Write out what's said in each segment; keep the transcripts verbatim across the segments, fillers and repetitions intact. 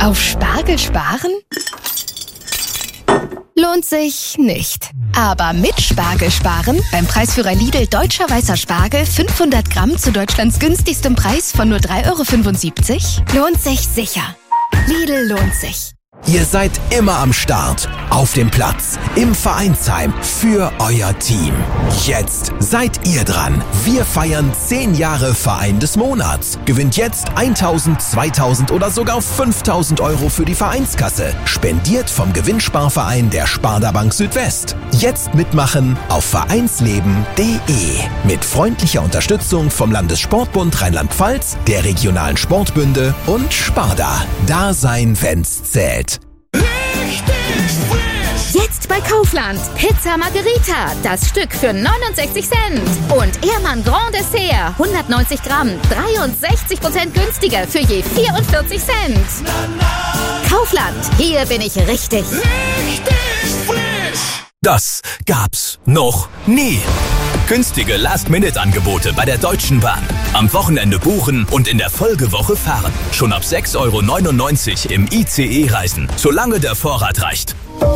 Auf Spargel sparen? Lohnt sich nicht. Aber mit Spargel sparen, beim Preisführer Lidl Deutscher Weißer Spargel fünfhundert Gramm zu Deutschlands günstigstem Preis von nur drei Euro fünfundsiebzig, lohnt sich sicher. Lidl lohnt sich. Ihr seid immer am Start, auf dem Platz, im Vereinsheim, für euer Team. Jetzt seid ihr dran. Wir feiern zehn Jahre Verein des Monats. Gewinnt jetzt tausend, zweitausend oder sogar fünftausend Euro für die Vereinskasse. Spendiert vom Gewinnsparverein der Sparda Bank Südwest. Jetzt mitmachen auf vereinsleben punkt de. Mit freundlicher Unterstützung vom Landessportbund Rheinland-Pfalz, der regionalen Sportbünde und Sparda. Da sein, wenn's zählt. Jetzt bei Kaufland. Pizza Margherita. Das Stück für neunundsechzig Cent. Und Ehrmann Grand Dessert. hundertneunzig Gramm. dreiundsechzig Prozent günstiger für je vierundvierzig Cent. Kaufland. Hier bin ich richtig. Richtig frisch. Das gab's noch nie. Günstige Last-Minute-Angebote bei der Deutschen Bahn. Am Wochenende buchen und in der Folgewoche fahren. Schon ab sechs Euro neunundneunzig im I C E reisen, solange der Vorrat reicht.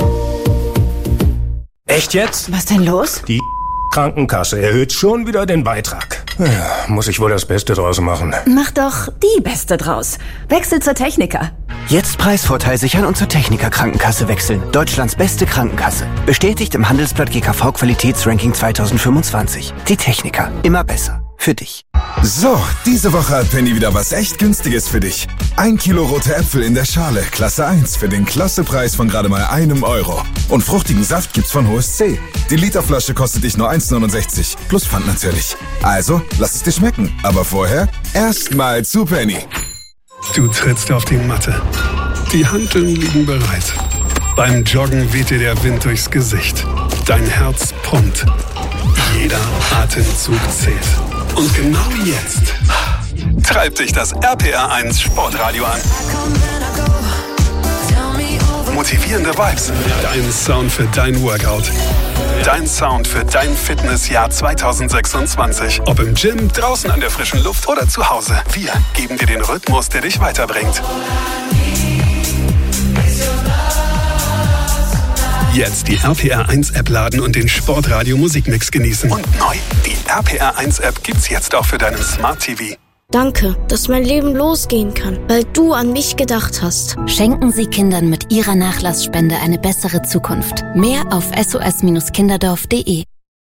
Echt jetzt? Was denn los? Die Krankenkasse erhöht schon wieder den Beitrag. Ja, muss ich wohl das Beste draus machen. Mach doch die Beste draus. Wechsel zur Techniker. Jetzt Preisvorteil sichern und zur Techniker Krankenkasse wechseln. Deutschlands beste Krankenkasse. Bestätigt im Handelsblatt G K V Qualitätsranking zweitausendfünfundzwanzig. Die Techniker. Immer besser. Für dich. So, diese Woche hat Penny wieder was echt Günstiges für dich. Ein Kilo rote Äpfel in der Schale, Klasse eins, für den Klassepreis von gerade mal einem Euro. Und fruchtigen Saft gibt's von H O S C. Die Literflasche kostet dich nur eins neunundsechzig, plus Pfand natürlich. Also, lass es dir schmecken. Aber vorher erstmal zu Penny. Du trittst auf die Matte. Die Hanteln liegen bereit. Beim Joggen weht dir der Wind durchs Gesicht. Dein Herz pumpt. Jeder Atemzug zählt. Und genau jetzt treibt dich das R P R eins Sportradio an. Motivierende Vibes. Dein Sound für dein Workout. Dein Sound für dein Fitnessjahr zweitausendsechsundzwanzig. Ob im Gym, draußen an der frischen Luft oder zu Hause. Wir geben dir den Rhythmus, der dich weiterbringt. Jetzt die R P R eins App laden und den Sportradio Musikmix genießen. Und neu, die R P R eins App gibt's jetzt auch für deinen Smart T V. Danke, dass mein Leben losgehen kann, weil du an mich gedacht hast. Schenken Sie Kindern mit Ihrer Nachlassspende eine bessere Zukunft. Mehr auf s o s kinderdorf punkt de.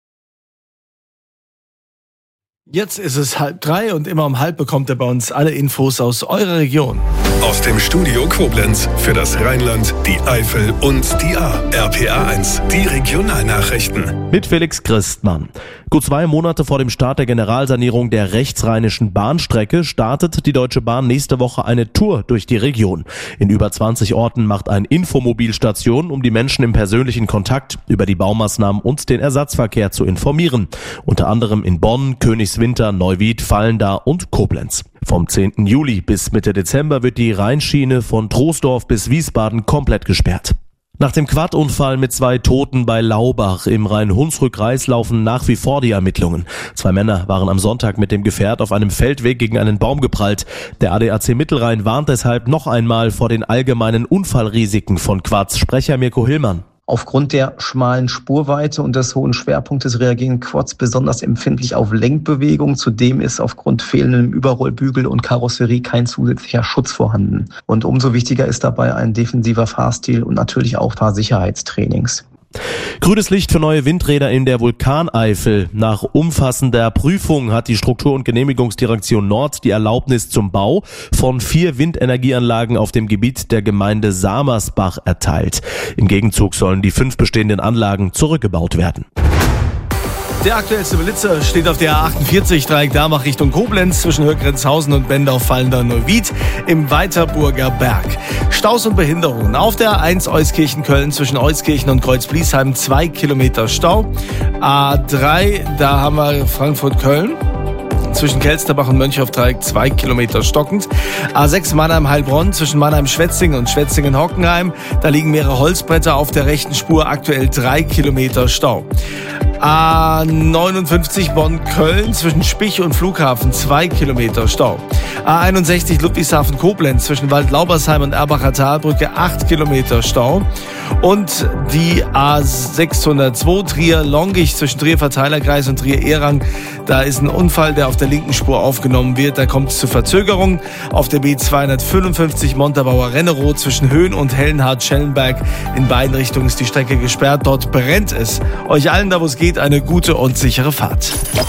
Jetzt ist es halb drei und immer um halb bekommt ihr bei uns alle Infos aus eurer Region. Aus dem Studio Koblenz für das Rheinland, die Eifel und die A. R P R eins, die Regionalnachrichten. Mit Felix Christmann. Gut zwei Monate vor dem Start der Generalsanierung der rechtsrheinischen Bahnstrecke startet die Deutsche Bahn nächste Woche eine Tour durch die Region. In über zwanzig Orten macht ein Infomobil Station, um die Menschen im persönlichen Kontakt über die Baumaßnahmen und den Ersatzverkehr zu informieren. Unter anderem in Bonn, Königswinter, Neuwied, Vallendar und Koblenz. Vom zehnten Juli bis Mitte Dezember wird die Rheinschiene von Troisdorf bis Wiesbaden komplett gesperrt. Nach dem Quad-Unfall mit zwei Toten bei Laubach im Rhein-Hunsrück-Kreis laufen nach wie vor die Ermittlungen. Zwei Männer waren am Sonntag mit dem Gefährt auf einem Feldweg gegen einen Baum geprallt. Der A D A C Mittelrhein warnt deshalb noch einmal vor den allgemeinen Unfallrisiken von Quads. Sprecher Mirko Hillmann. Aufgrund der schmalen Spurweite und des hohen Schwerpunktes reagieren Quads besonders empfindlich auf Lenkbewegung. Zudem ist aufgrund fehlendem Überrollbügel und Karosserie kein zusätzlicher Schutz vorhanden. Und umso wichtiger ist dabei ein defensiver Fahrstil und natürlich auch Fahrsicherheitstrainings. Grünes Licht für neue Windräder in der Vulkaneifel. Nach umfassender Prüfung hat die Struktur- und Genehmigungsdirektion Nord die Erlaubnis zum Bau von vier Windenergieanlagen auf dem Gebiet der Gemeinde Samersbach erteilt. Im Gegenzug sollen die fünf bestehenden Anlagen zurückgebaut werden. Der aktuellste Blitzer steht auf der A achtundvierzig, Dreieck Dambach Richtung Koblenz zwischen Hürgrenzhausen und Bendorf-Vallendar Neuwied im Weiterburger Berg. Staus und Behinderungen auf der A eins Euskirchen-Köln zwischen Euskirchen und Kreuzbliesheim zwei Kilometer Stau. A drei, da haben wir Frankfurt-Köln. Zwischen Kelsterbach und Mönchhoff-Dreieck zwei Kilometer stockend. A sechs Mannheim-Heilbronn zwischen Mannheim-Schwetzingen und Schwetzingen-Hockenheim. Da liegen mehrere Holzbretter auf der rechten Spur, aktuell drei Kilometer Stau. A neunundfünfzig Bonn-Köln zwischen Spich und Flughafen zwei Kilometer Stau. A einundsechzig Ludwigshafen-Koblenz zwischen Waldlaubersheim und Erbacher Talbrücke acht Kilometer Stau. Und die A sechshundertzwei Trier-Longich zwischen Trier-Verteilerkreis und Trier-Ehrang. Da ist ein Unfall, der auf der linken Spur aufgenommen wird. Da kommt es zu Verzögerungen. Auf der B zweihundertfünfundfünfzig Montabaur-Rennerow zwischen Höhen und Hellenhardt-Schellenberg. In beiden Richtungen ist die Strecke gesperrt. Dort brennt es. Euch allen, da wo es geht, eine gute und sichere Fahrt.